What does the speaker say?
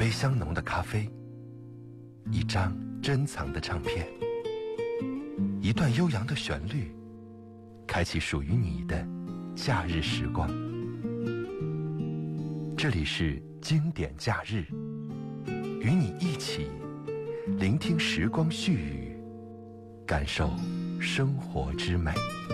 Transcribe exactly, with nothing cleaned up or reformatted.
杯香浓的咖啡，一张珍藏的唱片，一段悠扬的旋律，开启属于你的假日时光。这里是经典假日，与你一起聆听时光絮语，感受生活之美。